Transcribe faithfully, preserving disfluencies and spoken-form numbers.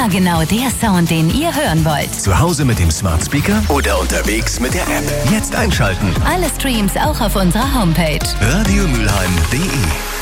Immer genau der Sound, den ihr hören wollt. Zu Hause mit dem Smart Speaker oder unterwegs mit der App. Jetzt einschalten. Alle Streams auch auf unserer Homepage. radio mülheim punkt de